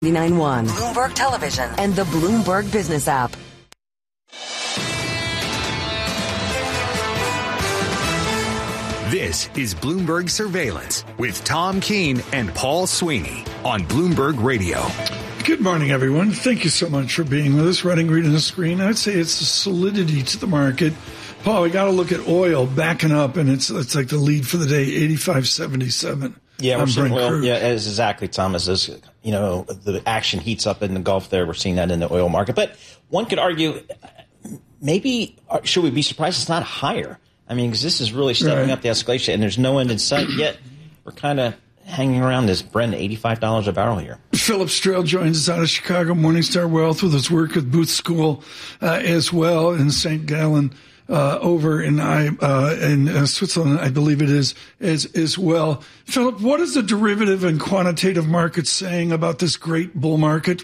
99.1, Bloomberg Television, and the Bloomberg Business app. This is Bloomberg Surveillance with Tom Keene and Paul Sweeney on Bloomberg Radio. Good morning, everyone. Thank you so much for being with us. Reading the screen, I'd say it's the solidity to the market. Paul, we got to look at oil backing up, and it's like the lead for the day, 85.77. Yeah, we're seeing oil. Yeah, exactly, Thomas. As you know, the action heats up in the Gulf there. We're seeing that in the oil market. But one could argue, maybe should we be surprised it's not higher? I mean, because this is really stepping up the escalation, and there's no end in sight yet. We're kind of hanging around this Brent, $85 a barrel here. Philip Strail joins us out of Chicago, Morningstar Wealth, with his work at Booth School as well in St. Gallen. Over in Switzerland, I believe it is, as well. Philip, what is the derivative and quantitative market saying about this great bull market?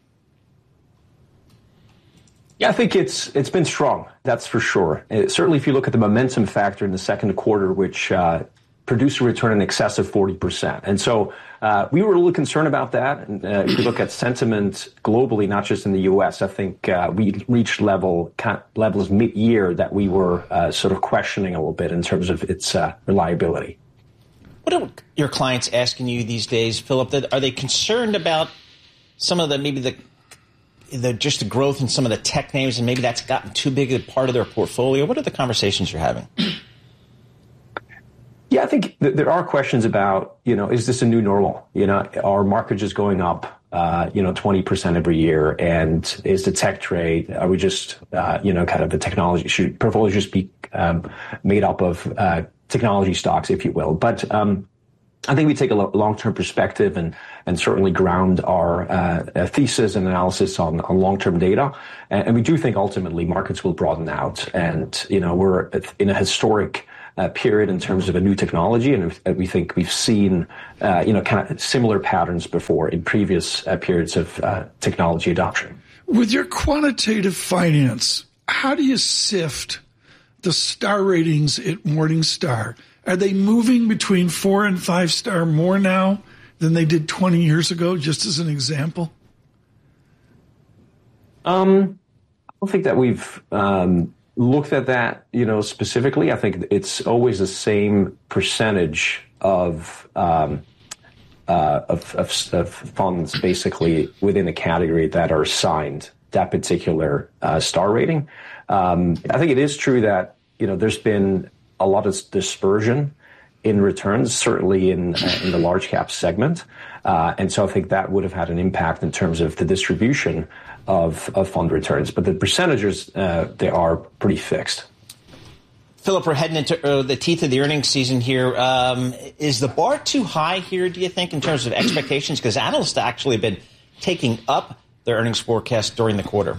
Yeah, I think it's been strong. That's for sure. Certainly, if you look at the momentum factor in the second quarter, which produced a return in excess of 40%. And so we were a little concerned about that. And if you look at sentiment globally, not just in the U.S., I think we reached levels mid-year that we were sort of questioning a little bit in terms of its reliability. What are your clients asking you these days, Philip? Are they concerned about some of the just the growth in some of the tech names, and maybe that's gotten too big a part of their portfolio? What are the conversations you're having? Yeah, I think there are questions about, is this a new normal? Our market just going up, 20% every year? And is the tech trade, are we just, kind of the technology, should portfolio just be made up of technology stocks, if you will? But I think we take a long-term perspective and certainly ground our thesis and analysis on long-term data. And we do think ultimately markets will broaden out. And, we're in a historic period in terms of a new technology. And we think we've seen, kind of similar patterns before in previous periods of technology adoption. With your quantitative finance, how do you sift the star ratings at Morningstar? Are they moving between 4 and 5 star more now than they did 20 years ago, just as an example? I don't think that we've looked at that, specifically. I think it's always the same percentage of funds basically within a category that are assigned that particular star rating. I think it is true that, there's been a lot of dispersion in returns, certainly in the large cap segment. And so I think that would have had an impact in terms of the distribution of fund returns. But the percentages, they are pretty fixed. Philip, we're heading into the teeth of the earnings season here. Is the bar too high here, do you think, in terms of expectations? Because analysts actually have been taking up their earnings forecast during the quarter.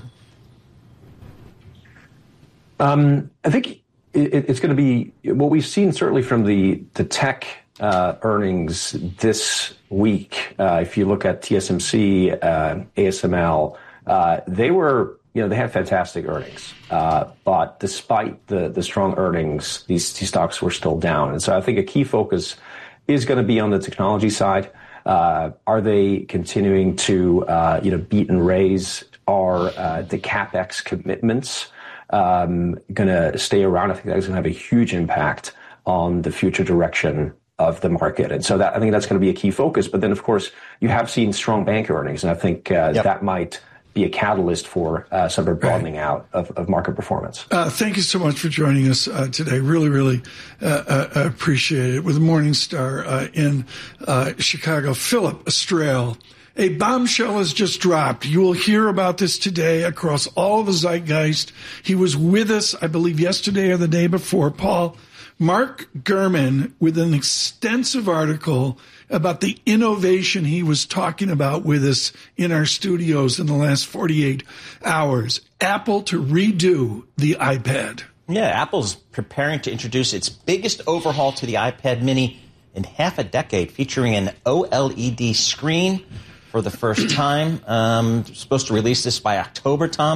I think it's going to be what we've seen certainly from the tech earnings this week. If you look at TSMC, ASML, they had fantastic earnings. But despite the strong earnings, these stocks were still down. And so I think a key focus is going to be on the technology side. Are they continuing to, beat and raise? Are the CapEx commitments going to stay around? I think that's going to have a huge impact on the future direction of the market. And so I think that's going to be a key focus. But then, of course, you have seen strong bank earnings. And I think that might be a catalyst for sort of broadening out of market performance. Thank you so much for joining us today. Really appreciate it. With Morningstar in Chicago, Philip Strail. A bombshell has just dropped. You will hear about this today across all of the zeitgeist. He was with us, I believe, yesterday or the day before, Paul. Mark Gurman, with an extensive article about the innovation he was talking about with us in our studios in the last 48 hours. Apple to redo the iPad. Yeah, Apple's preparing to introduce its biggest overhaul to the iPad mini in half a decade, featuring an OLED screen for the first time. Supposed to release this by October, Tom.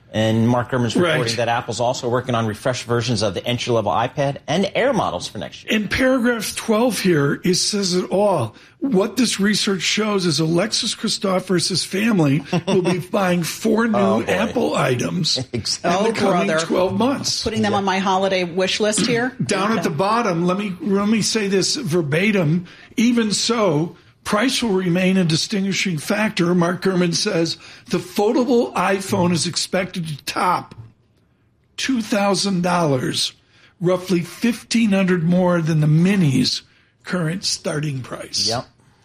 And Mark Gurman's reporting that Apple's also working on refreshed versions of the entry-level iPad and Air models for next year. In paragraph 12 here, it says it all. What this research shows is Alexis Christoforous' family will be buying 4 new Apple items in the coming 12 months. Putting them on my holiday wish list here. Down at the bottom, let me say this verbatim. Even so, price will remain a distinguishing factor. Mark Gurman says the foldable iPhone is expected to top $2,000, roughly $1,500 more than the Mini's current starting price. Yep.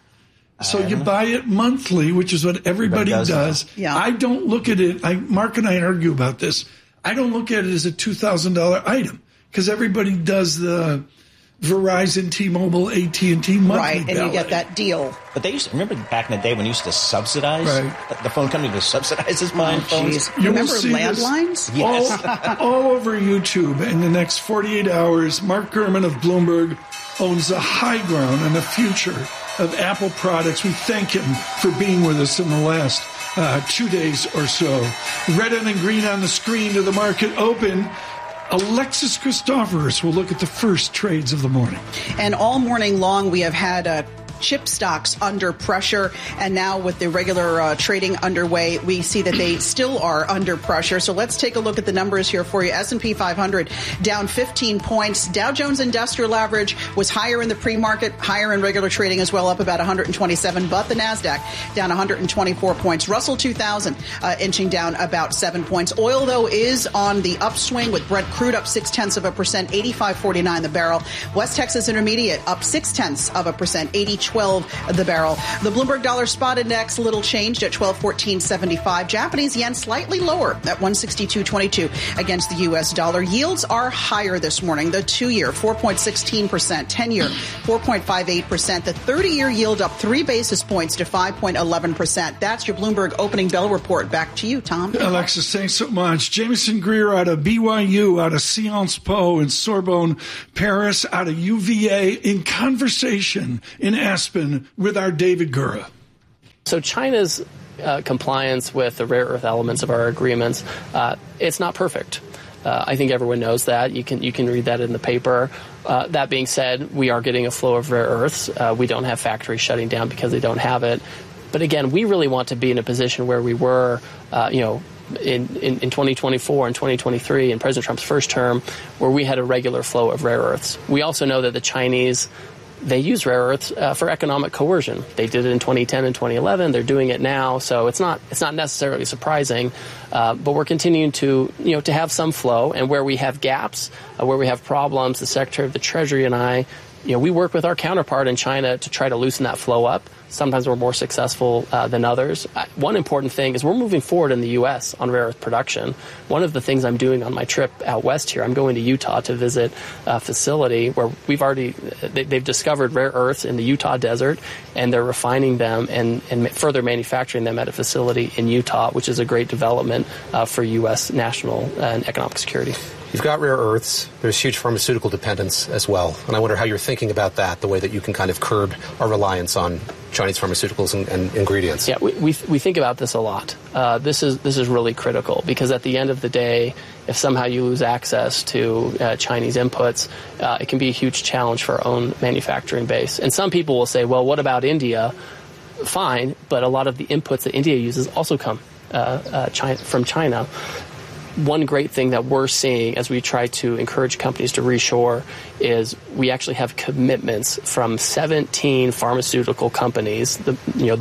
So you buy it monthly, which is what everybody does. Yeah. I don't look at it. Mark and I argue about this. I don't look at it as a $2,000 item because everybody does the Verizon, T-Mobile, AT&T monthly right, and ballot. You get that deal. But they used to, remember back in the day when you used to subsidize the phone company to subsidize his mine phones? You remember landlines? Yes. all over YouTube in the next 48 hours. Mark Gurman of Bloomberg owns the high ground and the future of Apple products. We thank him for being with us in the last 2 days or so. Red and green on the screen to the market open. Alexis Christoforous will look at the first trades of the morning. And all morning long, we have had chip stocks under pressure. And now with the regular trading underway, we see that they still are under pressure. So let's take a look at the numbers here for you. S&P 500 down 15 points. Dow Jones Industrial Average was higher in the pre-market, higher in regular trading as well, up about 127. But the NASDAQ down 124 points. Russell 2000 inching down about 7 points. Oil, though, is on the upswing with Brent crude up 0.6%, 85.49 the barrel. West Texas Intermediate up 0.6%, 80.12 the barrel. The Bloomberg Dollar Spot Index little changed at 1214.75. Japanese yen slightly lower at 162.22 against the U.S. dollar. Yields are higher this morning. The 2-year 4.16%, 10-year 4.58%. The 30-year yield up 3 basis points to 5.11%. That's your Bloomberg opening bell report. Back to you, Tom. Alexis, thanks so much. Jameson Greer out of BYU, out of Sciences Po in Sorbonne, Paris, out of UVA, in conversation in Aspen with our David Gura. So China's compliance with the rare earth elements of our agreements, it's not perfect. I think everyone knows that. You can read that in the paper. That being said, we are getting a flow of rare earths. We don't have factories shutting down because they don't have it. But again, we really want to be in a position where we were, in 2024 and 2023 in President Trump's first term, where we had a regular flow of rare earths. We also know that the Chinese, they use rare earths for economic coercion. They did it in 2010 and 2011. They're doing it now, so it's not necessarily surprising. But we're continuing to have some flow, and where we have gaps, where we have problems, the Secretary of the Treasury and I, we work with our counterpart in China to try to loosen that flow up. Sometimes we're more successful than others. One important thing is we're moving forward in the U.S. on rare earth production. One of the things I'm doing on my trip out west here, I'm going to Utah to visit a facility where they've discovered rare earths in the Utah desert, and they're refining them and further manufacturing them at a facility in Utah, which is a great development for U.S. national and economic security. You've got rare earths. There's huge pharmaceutical dependence as well. And I wonder how you're thinking about that, the way that you can kind of curb our reliance on Chinese pharmaceuticals and ingredients. Yeah, we think about this a lot. This is really critical because at the end of the day, if somehow you lose access to Chinese inputs, it can be a huge challenge for our own manufacturing base. And some people will say, well, what about India? Fine, but a lot of the inputs that India uses also come from China. One great thing that we're seeing as we try to encourage companies to reshore is we actually have commitments from 17 pharmaceutical companies, the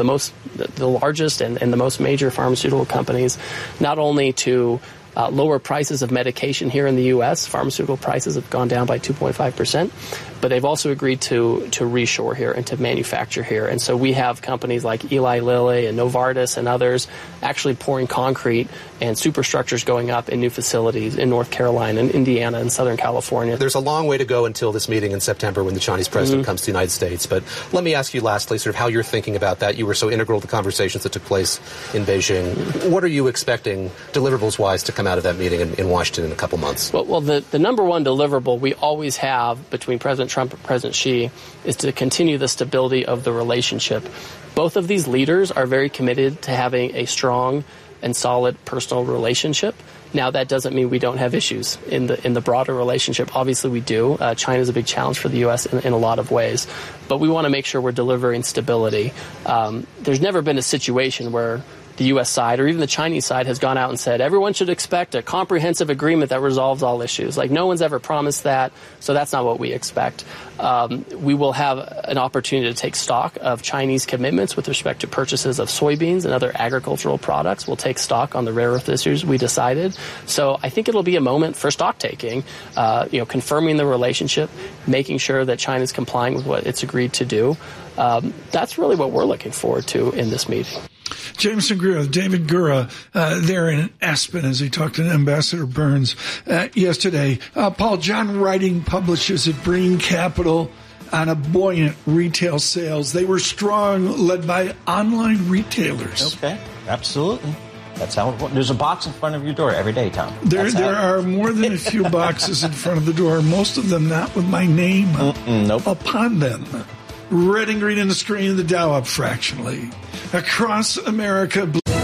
largest and the most major pharmaceutical companies, not only to lower prices of medication here in the U.S. Pharmaceutical prices have gone down by 2.5%, but they've also agreed to reshore here and to manufacture here. And so we have companies like Eli Lilly and Novartis and others actually pouring concrete and superstructures going up in new facilities in North Carolina and Indiana and Southern California. There's a long way to go until this meeting in September when the Chinese president comes to the United States. But let me ask you lastly sort of how you're thinking about that. You were so integral to the conversations that took place in Beijing. What are you expecting deliverables-wise to come out of that meeting in Washington in a couple months? Well, the number one deliverable we always have between President Trump and President Xi is to continue the stability of the relationship. Both of these leaders are very committed to having a strong and solid personal relationship. Now, that doesn't mean we don't have issues in the broader relationship. Obviously, we do. China is a big challenge for the U.S. in a lot of ways. But we want to make sure we're delivering stability. There's never been a situation where the U.S. side or even the Chinese side has gone out and said everyone should expect a comprehensive agreement that resolves all issues. Like, no one's ever promised that, so that's not what we expect. We will have an opportunity to take stock of Chinese commitments with respect to purchases of soybeans and other agricultural products. We'll take stock on the rare earth issues we decided. So I think it'll be a moment for stock taking, confirming the relationship, making sure that China's complying with what it's agreed to do. That's really what we're looking forward to in this meeting. Jameson Greer, David Gura, there in Aspen as he talked to Ambassador Burns yesterday. Paul, John Writing publishes at Breen Capital on a buoyant retail sales. They were strong, led by online retailers. Okay, absolutely. That's how there's a box in front of your door every day, Tom. There are more than a few boxes in front of the door, most of them not with my name upon them. Red and green on the screen, the Dow up fractionally. Across America.